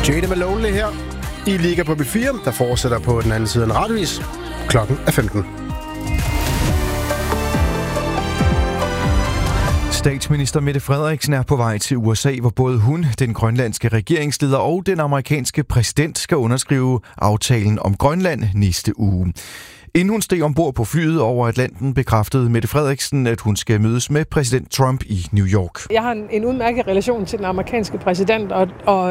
Jada Maloney her i Liga på B4, der fortsætter på den anden side af en radiovis. Klokken er 15. Statsminister Mette Frederiksen er på vej til USA, hvor både hun, den grønlandske regeringsleder og den amerikanske præsident skal underskrive aftalen om Grønland næste uge. Inden hun steg ombord på flyet over Atlanten, bekræftede Mette Frederiksen, at hun skal mødes med præsident Trump i New York. Jeg har en udmærket relation til den amerikanske præsident, og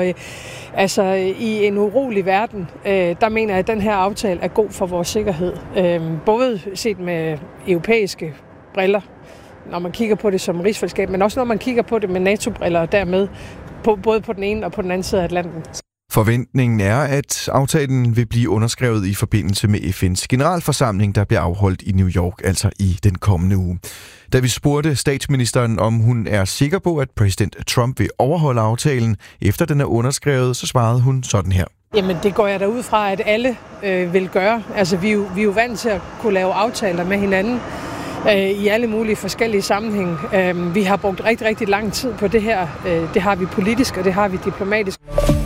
i en urolig verden, der mener jeg, at den her aftale er god for vores sikkerhed. Både set med europæiske briller, når man kigger på det som rigsfællesskab, men også når man kigger på det med NATO-briller, og dermed både på den ene og på den anden side af Atlanten. Forventningen er, at aftalen vil blive underskrevet i forbindelse med FN's generalforsamling, der bliver afholdt i New York, altså i den kommende uge. Da vi spurgte statsministeren, om hun er sikker på, at præsident Trump vil overholde aftalen, efter den er underskrevet, så svarede hun sådan her. Jamen, det går jeg da ud fra, at alle vil gøre. Altså, vi er jo vant til at kunne lave aftaler med hinanden i alle mulige forskellige sammenhænge. Vi har brugt rigtig, rigtig lang tid på det her. Det har vi politisk, og det har vi diplomatisk.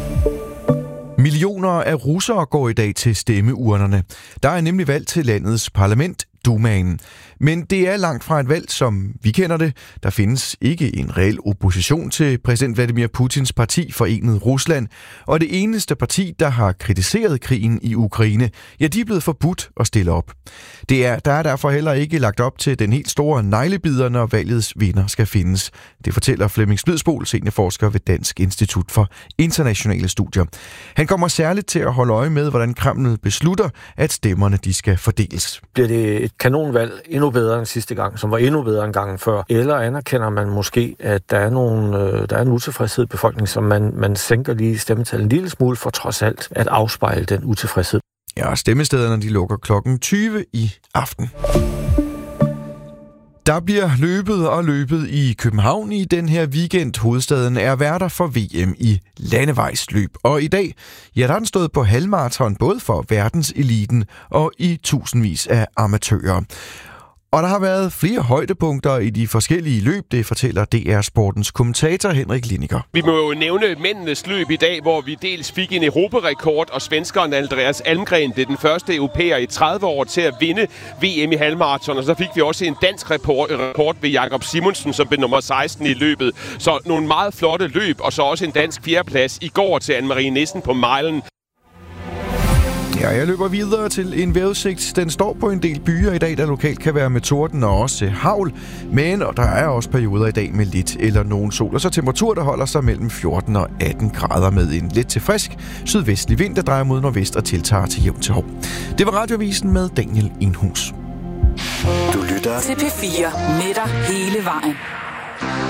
Millioner af russere går i dag til stemmeurnerne. Der er nemlig valg til landets parlament, Dumaen. Men det er langt fra et valg, som vi kender det. Der findes ikke en reel opposition til præsident Vladimir Putins parti Forenet Rusland. Og det eneste parti, der har kritiseret krigen i Ukraine, ja, de er blevet forbudt at stille op. Der er derfor heller ikke lagt op til den helt store neglebider, når valgets vinder skal findes. Det fortæller Flemming Splidsbol, seniorforsker ved Dansk Institut for Internationale Studier. Han kommer særligt til at holde øje med, hvordan Kreml beslutter, at stemmerne de skal fordeles. Bliver det et kanonvalg endnu bedre end sidste gang, som var endnu bedre end gangen før? Eller anerkender man måske, at der er en utilfredshed i befolkningen, som man sænker lige stemmetallet en lille smule for trods alt at afspejle den utilfredshed? Ja, stemmestederne de lukker klokken 20 i aften. Der bliver løbet i København i den her weekend. Hovedstaden er værter for VM i landevejsløb. Og i dag, ja, der er den stået på halvmarathon både for verdenseliten og i tusindvis af amatører. Og der har været flere højdepunkter i de forskellige løb, det fortæller DR Sportens kommentator Henrik Linniker. Vi må jo nævne mændenes løb i dag, hvor vi dels fik en europarekord, og svenskeren Andreas Almgren, det er den første europæer i 30 år til at vinde VM i halvmarathon, og så fik vi også en dansk rekord ved Jakob Simonsen, som blev nummer 16 i løbet. Så nogle meget flotte løb, og så også en dansk fjerdeplads i går til Anne-Marie Nissen på milen. Ja, jeg løber videre til en vejrudsigt. Den står på en del byer i dag, der lokalt kan være med torden og også hagl. Men og der er også perioder i dag med lidt eller nogen sol. Og så temperatur, der holder sig mellem 14 og 18 grader med en let til frisk sydvestlig vind, der drejer mod nordvest og tiltager til jævn til hård. Det var Radioavisen med Daniel Enhus. Du lytter til P4 med dig hele vejen.